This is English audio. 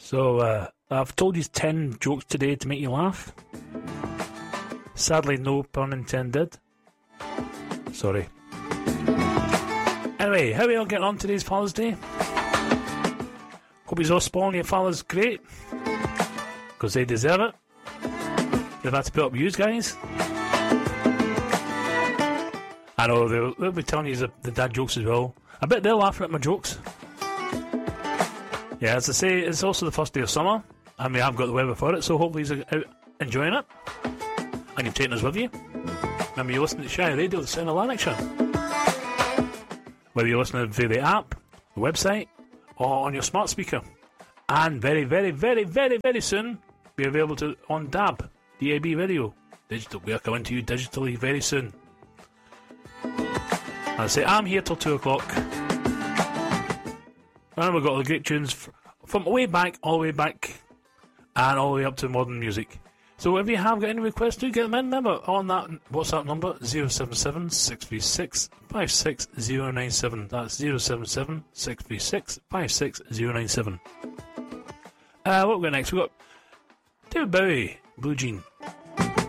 So, I've told you 10 jokes today to make you laugh. Sadly, no pun intended. Sorry. Anyway, how are you all getting on today's Father's Day? Hope you're all spoiling your fathers great. Because they deserve it. They've had to put up with you guys. I know, they'll be telling you the dad jokes as well. I bet they're laughing at my jokes. Yeah, as I say, it's also the first day of summer, and we have got the weather for it, so hopefully you're out enjoying it. And you've taken us with you. Remember, you're listening to Shy Radio, the Sound of Lanarkshire. Whether you're listening via the app, the website, or on your smart speaker. And very, very, very, very, very soon, be available on DAB, DAB Radio. Digital. We are coming to you digitally very soon. And I say, I'm here till 2 o'clock. And we've got all the great tunes from way back, all the way back, and all the way up to modern music. So if you have got any requests, do get them in. Remember, on that WhatsApp number, 077 636 56097. That's 077 636 56097. What we got next? We've got David Bowie, Blue Jean.